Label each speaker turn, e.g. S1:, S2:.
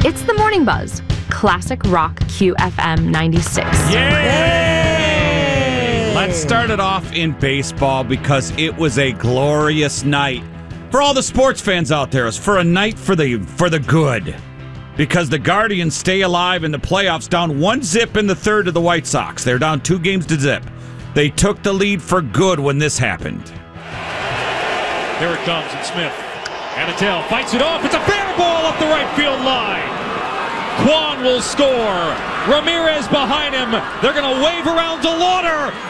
S1: It's the Morning Buzz. Classic Rock QFM 96.
S2: Yay! Let's start it off in baseball because it was a glorious night. For all the sports fans out there, it's for a night for the good. Because the Guardians stay alive in the playoffs, down 1-0 in the third to the White Sox. They're down 2-0. They took the lead for good when this happened.
S3: Here it comes, and Smith. Anatell fights it off. It's a fair ball up the right field line. Kwan will score. Ramirez behind him. They're going to wave around DeLauder.